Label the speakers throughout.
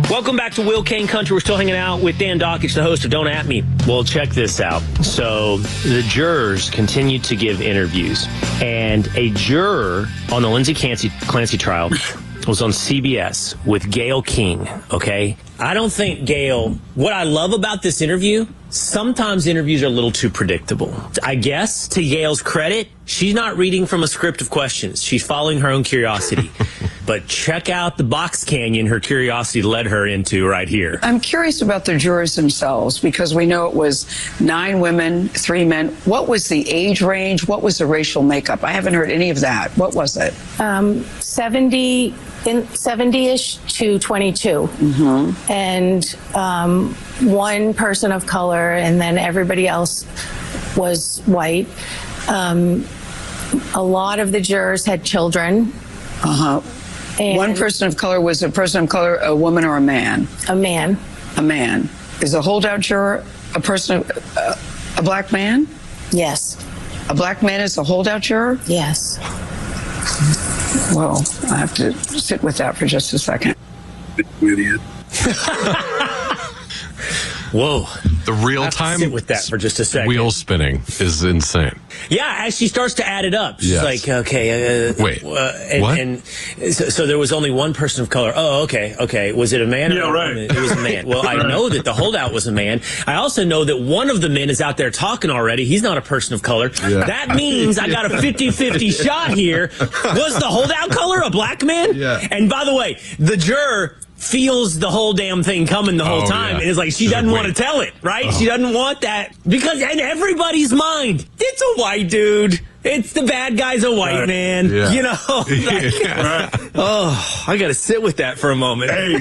Speaker 1: Welcome back to Will Kane Country. We're still hanging out with Dan Dockich, the host of Don't At Me. Well, check this out. So the jurors continued to give interviews, and a juror on the Lindsay Clancy trial was on CBS with Gayle King, okay? I don't think Gayle, what I love about this interview, sometimes interviews are a little too predictable. I guess, to Gayle's credit, she's not reading from a script of questions. She's following her own curiosity. But check out the box canyon her curiosity led her into right here.
Speaker 2: I'm curious about the jurors themselves, because we know it was 9 women, 3 men. What was the age range? What was the racial makeup? I haven't heard any of that. What was it?
Speaker 3: 70-ish to 22.
Speaker 2: Mm-hmm.
Speaker 3: And 1 person of color, and then everybody else was white. A lot of the jurors had children.
Speaker 2: Uh-huh.
Speaker 3: And
Speaker 2: 1 person of color, was a person of color a woman or a man?
Speaker 3: A man.
Speaker 2: A man. Is a holdout juror a person, a black man?
Speaker 3: Yes.
Speaker 2: A black man is a holdout juror?
Speaker 3: Yes.
Speaker 2: Well, I have to sit with that for just a second.
Speaker 4: Idiot.
Speaker 1: Whoa.
Speaker 5: The real-time
Speaker 1: sit with that for just a second.
Speaker 5: Wheel spinning is insane.
Speaker 1: Yeah, as she starts to add it up, she's like, okay.
Speaker 5: Wait, what?
Speaker 1: And so there was only 1 person of color. Oh, okay. Was it a man?
Speaker 4: Yeah, right.
Speaker 1: It was a man. Well, I know that the holdout was a man. I also know that one of the men is out there talking already. He's not a person of color.
Speaker 5: Yeah.
Speaker 1: That means I got a 50-50 shot here. Was the holdout color a black man?
Speaker 5: Yeah.
Speaker 1: And by the way, the juror feels the whole damn thing coming the whole time.
Speaker 5: Yeah.
Speaker 1: And it's like, she doesn't want to tell it, right? She doesn't want that. Because in everybody's mind, it's a white dude. It's the bad guy's a white man.
Speaker 5: Yeah.
Speaker 1: You know? Oh, I got to sit with that for a moment.
Speaker 4: Hey,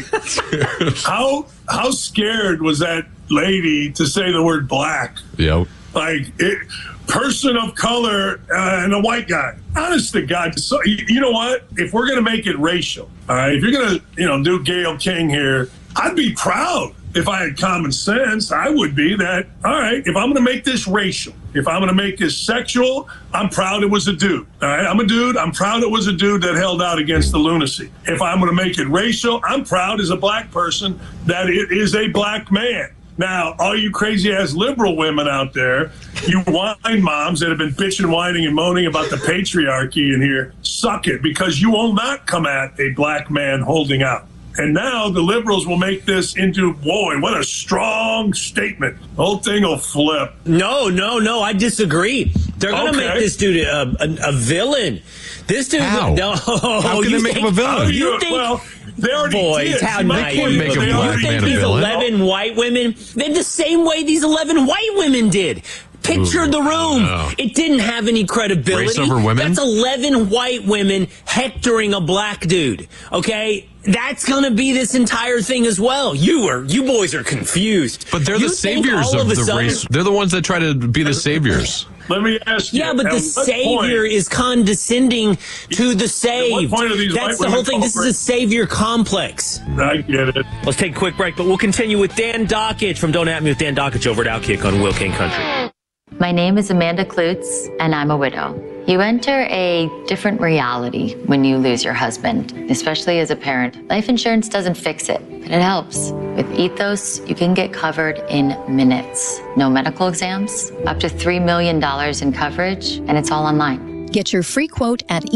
Speaker 4: how scared was that lady to say the word black?
Speaker 5: Yep.
Speaker 4: Like, person of color and a white guy. Honest to God. So, you know what? If we're going to make it racial, all right, if you're going to, do Gayle King here, I'd be proud if I had common sense. I would be that, all right, if I'm going to make this racial, if I'm going to make this sexual, I'm proud it was a dude. All right, I'm a dude. I'm proud it was a dude that held out against the lunacy. If I'm going to make it racial, I'm proud as a black person that it is a black man. Now, all you crazy-ass liberal women out there, you wine moms that have been bitching, whining, and moaning about the patriarchy in here, suck it, because you will not come at a black man holding out. And now the liberals will make this into, boy, what a strong statement. The whole thing will flip.
Speaker 1: No, I disagree. They're going to make this dude a villain. This dude,
Speaker 5: How?
Speaker 1: No,
Speaker 5: How can they make him a villain?
Speaker 1: You think?
Speaker 4: Well, they already did.
Speaker 1: How
Speaker 5: They can't make a black man a
Speaker 1: these
Speaker 5: villain.
Speaker 1: 11 white women, they're the same way these 11 white women did. Picture the room.
Speaker 5: No.
Speaker 1: It didn't have any credibility.
Speaker 5: Race over women?
Speaker 1: That's 11 white women hectoring a black dude. Okay? That's going to be this entire thing as well. You boys are confused.
Speaker 5: But they're the saviors of the race. They're the ones that try to be the saviors.
Speaker 4: Let me ask you.
Speaker 1: Yeah, but the savior is condescending to the saved.
Speaker 4: At what point are these
Speaker 1: That's
Speaker 4: white
Speaker 1: the whole
Speaker 4: women
Speaker 1: thing. This is a savior complex.
Speaker 4: I get it.
Speaker 1: Let's take a quick break, but we'll continue with Dan Dockich from Don't At Me with Dan Dockich over at Outkick on Will Kane Country.
Speaker 6: My name is Amanda Klutz, and I'm a widow. You enter a different reality when you lose your husband, especially as a parent. Life insurance doesn't fix it, but it helps. With Ethos, you can get covered in minutes. No medical exams, up to $3 million in coverage, and it's all online.
Speaker 7: Get your free quote at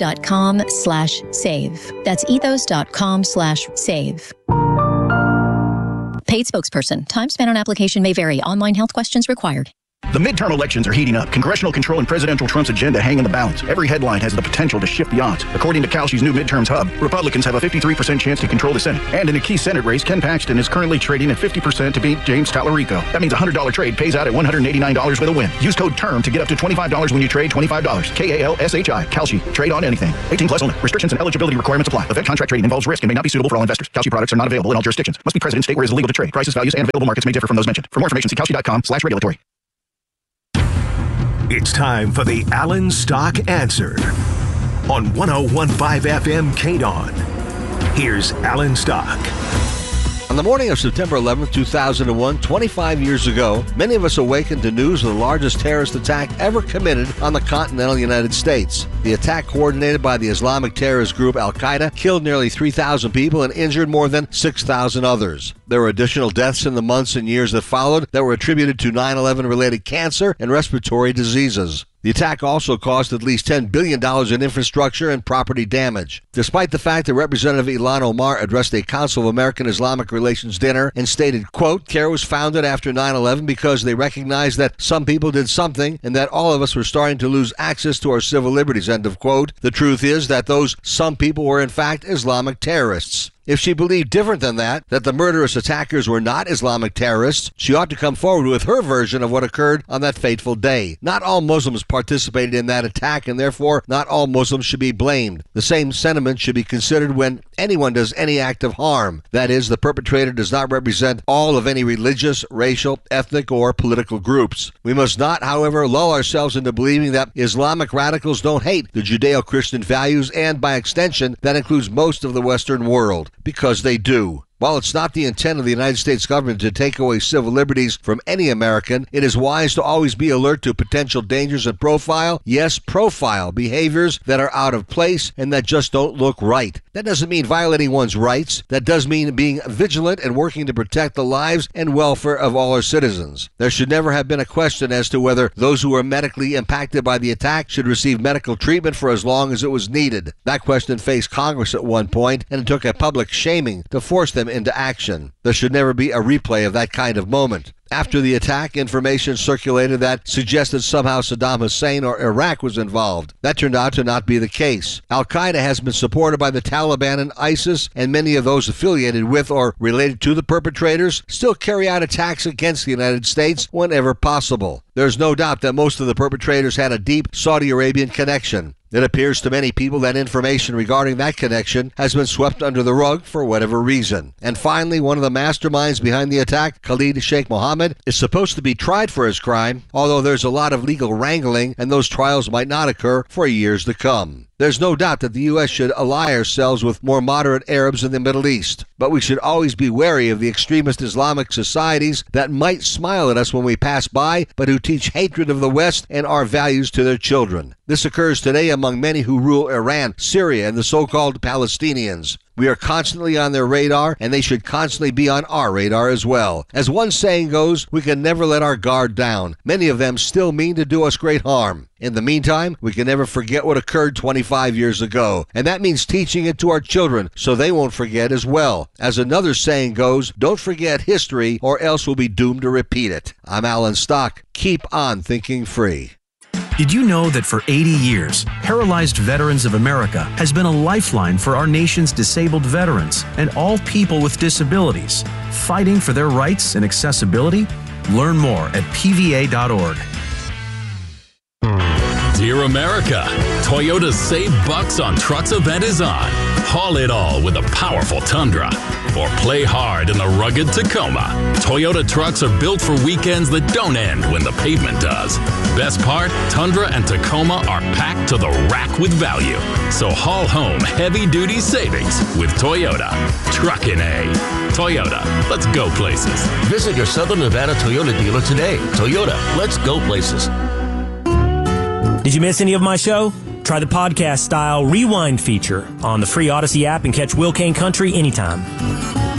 Speaker 7: ethos.com/save. That's ethos.com/save. Paid spokesperson. Time spent on application may vary. Online health questions required.
Speaker 8: The midterm elections are heating up. Congressional control and presidential Trump's agenda hang in the balance. Every headline has the potential to shift the odds. According to Kalshi's new midterms hub, Republicans have a 53% chance to control the Senate. And in a key Senate race, Ken Paxton is currently trading at 50% to beat James Tallarico. That means a $100 trade pays out at $189 with a win. Use code TERM to get up to $25 when you trade $25. KALSHI. Kalshi. Trade on anything. 18 plus only. Restrictions and eligibility requirements apply. Event contract trading involves risk and may not be suitable for all investors. Kalshi products are not available in all jurisdictions. Must be present in state where it is illegal to trade. Prices, values, and available markets may differ from those mentioned. For more information, see Kalshi.com/regulatory.
Speaker 9: It's time for the Alan Stock Answer on 101.5 FM KDON. Here's Alan Stock.
Speaker 10: On the morning of September 11, 2001, 25 years ago, many of us awakened to news of the largest terrorist attack ever committed on the continental United States. The attack, coordinated by the Islamic terrorist group Al-Qaeda, killed nearly 3,000 people and injured more than 6,000 others. There were additional deaths in the months and years that followed that were attributed to 9/11-related cancer and respiratory diseases. The attack also caused at least $10 billion in infrastructure and property damage. Despite the fact that Representative Ilhan Omar addressed a Council of American Islamic Relations dinner and stated, quote, CAIR was founded after 9/11 because they recognized that some people did something and that all of us were starting to lose access to our civil liberties, end of quote. The truth is that those some people were in fact Islamic terrorists. If she believed different than that the murderous attackers were not Islamic terrorists, she ought to come forward with her version of what occurred on that fateful day. Not all Muslims participated in that attack, and therefore not all Muslims should be blamed. The same sentiment should be considered when anyone does any act of harm. That is, the perpetrator does not represent all of any religious, racial, ethnic, or political groups. We must not, however, lull ourselves into believing that Islamic radicals don't hate the Judeo-Christian values, and by extension, that includes most of the Western world. Because they do. While it's not the intent of the United States government to take away civil liberties from any American, it is wise to always be alert to potential dangers and profile behaviors that are out of place and that just don't look right. That doesn't mean violating one's rights. That does mean being vigilant and working to protect the lives and welfare of all our citizens. There should never have been a question as to whether those who were medically impacted by the attack should receive medical treatment for as long as it was needed. That question faced Congress at one point, and it took a public shaming to force them into action. There should never be a replay of that kind of moment. After the attack, information circulated that suggested somehow Saddam Hussein or Iraq was involved. That turned out to not be the case. Al-Qaeda has been supported by the Taliban and ISIS, and many of those affiliated with or related to the perpetrators still carry out attacks against the United States whenever possible. There's no doubt that most of the perpetrators had a deep Saudi Arabian connection. It appears to many people that information regarding that connection has been swept under the rug for whatever reason. And finally, one of the masterminds behind the attack, Khalid Sheikh Mohammed, is supposed to be tried for his crime, although there's a lot of legal wrangling and those trials might not occur for years to come. There's no doubt that the U.S. should ally ourselves with more moderate Arabs in the Middle East, but we should always be wary of the extremist Islamic societies that might smile at us when we pass by, but who teach hatred of the West and our values to their children. This occurs today among many who rule Iran, Syria, and the so-called Palestinians. We are constantly on their radar, and they should constantly be on our radar as well. As one saying goes, we can never let our guard down. Many of them still mean to do us great harm. In the meantime, we can never forget what occurred 25 years ago, and that means teaching it to our children so they won't forget as well. As another saying goes, don't forget history or else we'll be doomed to repeat it. I'm Alan Stock. Keep on thinking free.
Speaker 11: Did you know that for 80 years, Paralyzed Veterans of America has been a lifeline for our nation's disabled veterans and all people with disabilities, fighting for their rights and accessibility? Learn more at pva.org.
Speaker 12: Dear America, Toyota's Save Bucks on Trucks event is on. Haul it all with a powerful Tundra. Or play hard in the rugged Tacoma. Toyota trucks are built for weekends that don't end when the pavement does. Best part, Tundra and Tacoma are packed to the rack with value. So haul home heavy-duty savings with Toyota. Truckin' A. Toyota, let's go places.
Speaker 13: Visit your Southern Nevada Toyota dealer today. Toyota, let's go places.
Speaker 14: Did you miss any of my show? Try the podcast-style rewind feature on the free Odyssey app and catch Will Kane Country anytime.